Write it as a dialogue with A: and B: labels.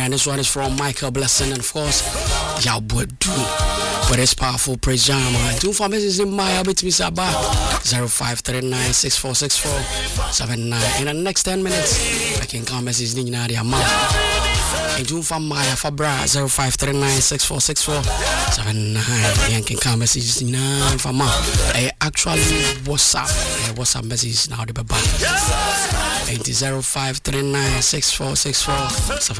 A: and this one is from Michael Blessing and of course Yawbodu for this powerful praise jam. Two for messages in my bit with Saba 0539646479. In the next 10 minutes, I can come message in the amount. And two for Maya Fabra 0539646479. And can come messages in for ma. I actually WhatsApp message now the baba. 0539646479.